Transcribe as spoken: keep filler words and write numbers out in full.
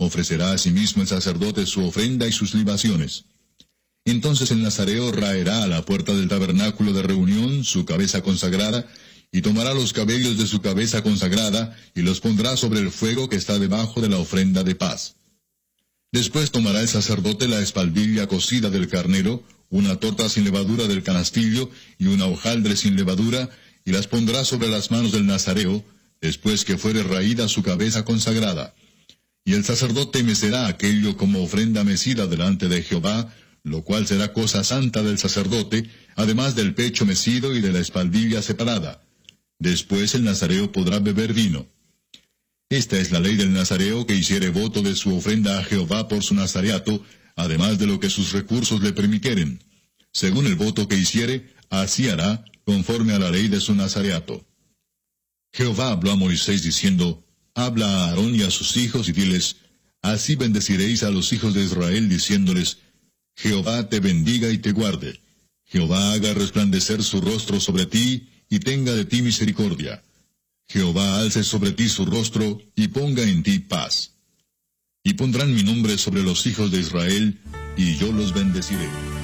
ofrecerá a sí mismo el sacerdote su ofrenda y sus libaciones. Entonces el nazareo raerá a la puerta del tabernáculo de reunión su cabeza consagrada, y tomará los cabellos de su cabeza consagrada, y los pondrá sobre el fuego que está debajo de la ofrenda de paz. Después tomará el sacerdote la espaldilla cocida del carnero, una torta sin levadura del canastillo, y una hojaldre sin levadura, y las pondrá sobre las manos del nazareo, después que fuere raída su cabeza consagrada. Y el sacerdote mecerá aquello como ofrenda mecida delante de Jehová, lo cual será cosa santa del sacerdote, además del pecho mecido y de la espaldilla separada. Después el nazareo podrá beber vino. Esta es la ley del nazareo que hiciere voto de su ofrenda a Jehová por su nazareato, además de lo que sus recursos le permitieren. Según el voto que hiciere, así hará, conforme a la ley de su nazareato. Jehová habló a Moisés diciendo, Habla a Aarón y a sus hijos y diles, Así bendeciréis a los hijos de Israel, diciéndoles, Jehová te bendiga y te guarde. Jehová haga resplandecer su rostro sobre ti, y tenga de ti misericordia. Jehová alce sobre ti su rostro, y ponga en ti paz. Y pondrán mi nombre sobre los hijos de Israel, y yo los bendeciré.